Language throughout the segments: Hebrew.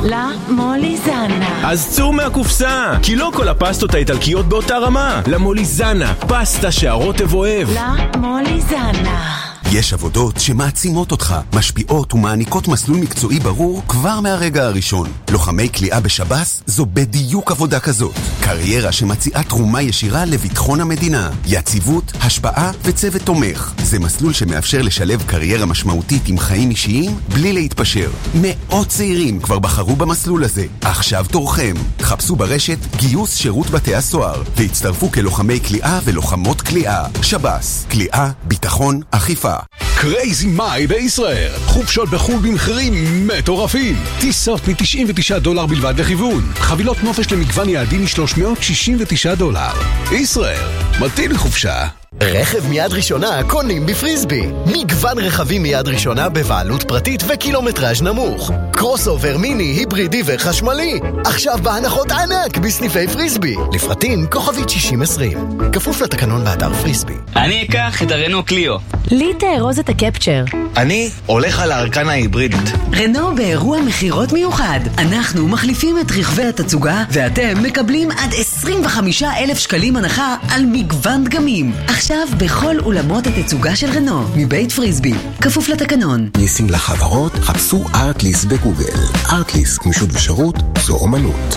לה מוליזנה. אז צאו מהקופסה, כי לא כל הפסטות האיטלקיות באותה רמה. למוליזנה, פסטה שהרוטב אוהב. לה מוליזנה. יש עבודות שמעצימות אותך, משפיעות ומעניקות מסלול מקצועי ברור כבר מהרגע הראשון. לוחמי כליאה בשב"ס זו בדיוק עבודה כזאת. קריירה שמציעה תרומה ישירה לביטחון המדינה. יציבות, השפעה וצוות תומך. זה מסלול שמאפשר לשלב קריירה משמעותית עם חיים אישיים בלי להתפשר. מאות צעירים כבר בחרו במסלול הזה. עכשיו תורכם. חפשו ברשת גיוס שירות בתי הסוהר והצטרפו כלוחמי כליאה ולוחמות כליאה. שב"ס, כליאה, ביטחון, אכיפה. קרייזי מאי בישראל. חופשות בחול במחירים מטורפים. טיסות $99 בלבד לכיוון. חבילות נופש למגוון יעדים $369. ישראל, מתאים לחופשה. רכב מיד ראשונה קונים בפריסבי. מגוון רכבים מיד ראשונה בבעלות פרטית וקילומטראז' נמוך. קרוס אובר מיני, היברידי וחשמלי. עכשיו בהנחות ענק בסניפי פריסבי. לפרטים כוכבית 6020. כפוף לתקנון באתר פריסבי. אני אקח את הרנו קליו. לי תארוז את הקפצ'ר. אני הולך על הארקנה ההיברידית. רנו באירוע מחירות מיוחד. אנחנו מחליפים את רכבי התצוגה ואתם מקבלים עד 25,000 שקלים הנחה על מגוון דגמים. עכשיו בכל אולמות התצוגה של רנו מבית פריסבי. כפוף לתקנון. ניסים לחברות, חפשו ארטליס בגוגל. ארטליס, גמישות ושירות, זו אומנות.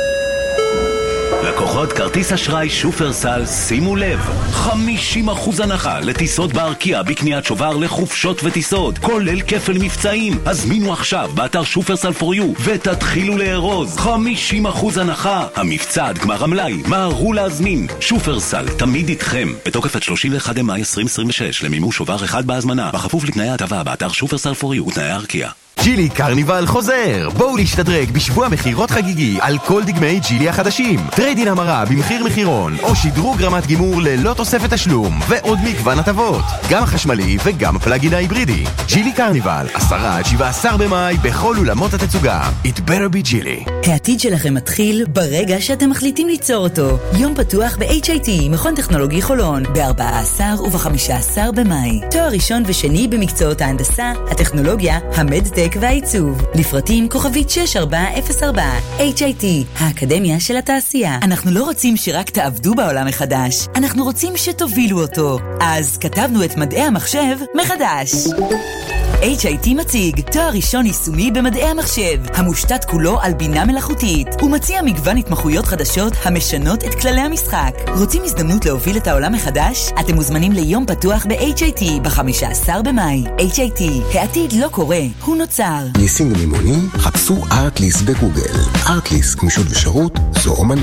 לקוחות כרטיס אשראי שופרסל, שימו לב, 50% הנחה לטיסות בארקיע בקניית שובר לחופשות וטיסות, כולל כפל מבצעים. הזמינו עכשיו באתר שופרסל פור יו ותתחילו לארוז. 50% הנחה. המבצע עד גמר המלאי. מהרו להזמין. שופרסל, תמיד איתכם. בתוקף עד 31 במאי 2026 למימוש שובר אחד בהזמנה, בכפוף לתנאי ההטבה באתר שופרסל פור יו ותנאי ארקיע. ג'ילי קרניבל חוזר. בואו להשתדרג בשבוע מחירות חגיגי על כל דגמי ג'ילי החדשים. טריידין המרה במחיר מחירון או שדרוג רמת גימור ללא תוספת תשלום ועוד מגוון הטבות, גם החשמלי וגם הפלאגין ההיברידי. ג'ילי קרניבל 10-17 במאי בכל אולמות התצוגה. It better be ג'ילי. העתיד שלכם מתחיל ברגע שאתם מחליטים ליצור אותו. יום פתוח ב-HIT מכון טכנולוגי חולון ב-14 וב-15 במאי. תואר ראשון ושני במקצועות ההנדסה, הטכנולוגיה, המדטק והעיצוב. לפרטים כוכבית 6404. HIT, האקדמיה של התעשייה. אנחנו לא רוצים שרק תעבדו בעולם מחדש, אנחנו רוצים שתובילו אותו. אז כתבנו את מדעי המחשב מחדש. HIT מציג תואר ראשון יישומי במדעי המחשב, המושתת כולו על בינה מלאכותית. הוא מציע מגוון התמחויות חדשות המשנות את כללי המשחק. רוצים הזדמנות להוביל את העולם מחדש? אתם מוזמנים ליום פתוח ב-HIT ב-15 במאי. HIT, העתיד לא קורה, הוא נוצר. ניסים ומימונים, חפשו ארטליס בגוגל. ארטליס, גמישות ושירות, זו אומנות.